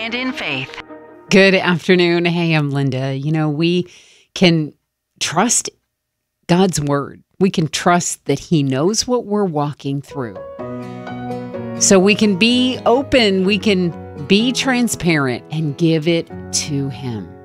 and in faith. Good afternoon. Hey, I'm Linda. We can trust God's word. We can trust that He knows what we're walking through. So we can be open, we can be transparent and give it to Him.